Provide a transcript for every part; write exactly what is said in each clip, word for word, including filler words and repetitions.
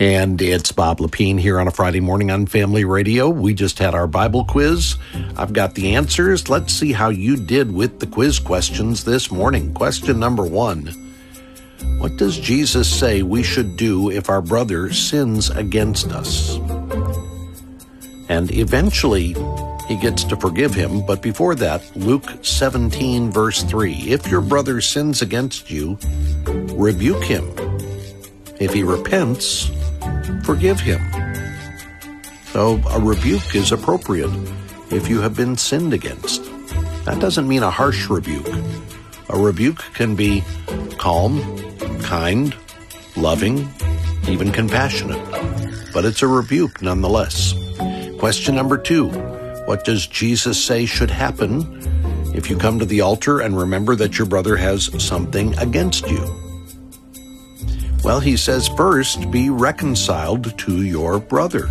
And it's Bob Lepine here on a Friday morning on Family Radio. We just had our Bible quiz. I've got the answers. Let's see how you did with the quiz questions this morning. Question number one. What does Jesus say we should do if our brother sins against us? And eventually, he gets to forgive him. But before that, Luke seventeen, verse three. If your brother sins against you, rebuke him. If he repents, forgive him. So a rebuke is appropriate if you have been sinned against. That doesn't mean a harsh rebuke. A rebuke can be calm, kind, loving, even compassionate. But it's a rebuke nonetheless. Question number two. What does Jesus say should happen if you come to the altar and remember that your brother has something against you? Well, he says, first, be reconciled to your brother.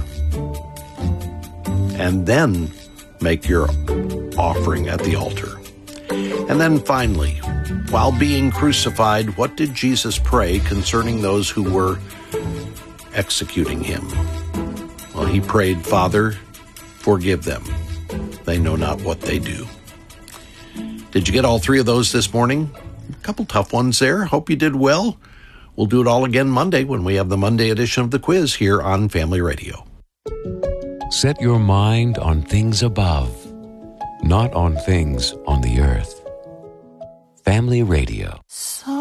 And then make your offering at the altar. And then finally, while being crucified, what did Jesus pray concerning those who were executing him? Well, he prayed, Father, forgive them. They know not what they do. Did you get all three of those this morning? A couple tough ones there. Hope you did well. We'll do it all again Monday when we have the Monday edition of the quiz here on Family Radio. Set your mind on things above, not on things on the earth. Family Radio. So